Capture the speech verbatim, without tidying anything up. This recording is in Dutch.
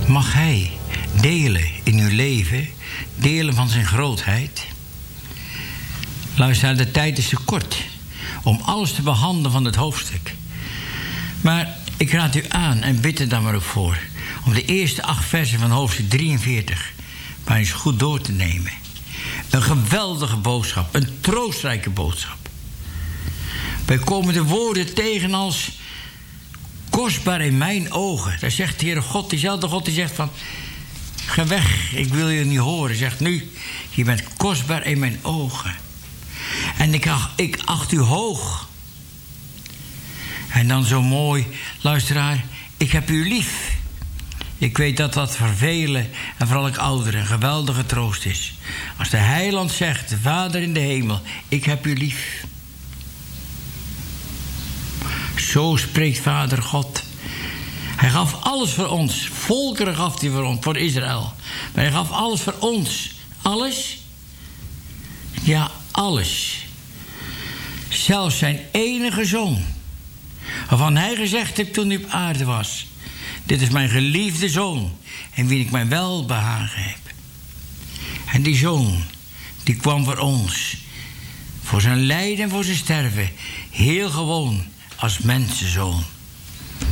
Mag Hij delen in uw leven, delen van zijn grootheid? Luister, de tijd is te kort om alles te behandelen van het hoofdstuk. Maar ik raad u aan en bid er dan maar ook voor om de eerste acht versen van hoofdstuk drieënveertig maar eens goed door te nemen. Een geweldige boodschap, een troostrijke boodschap. Wij komen de woorden tegen als kostbaar in mijn ogen. Daar zegt de Heere God, diezelfde God die zegt van, ga weg, ik wil je niet horen. Zegt nu, je bent kostbaar in mijn ogen. En ik acht, ik acht u hoog. En dan zo mooi, luisteraar, ik heb u lief. Ik weet dat dat voor velen en vooral ook ouderen een geweldige troost is. Als de heiland zegt, de Vader in de hemel, ik heb u lief. Zo spreekt Vader God. Hij gaf alles voor ons. Volkeren gaf hij voor ons, voor Israël. Maar hij gaf alles voor ons. Alles? Ja, alles. Zelfs zijn enige zoon. Waarvan hij gezegd heeft toen hij op aarde was. Dit is mijn geliefde zoon. En wie ik mijn welbehagen heb. En die zoon, die kwam voor ons. Voor zijn lijden en voor zijn sterven. Heel gewoon als mensenzoon.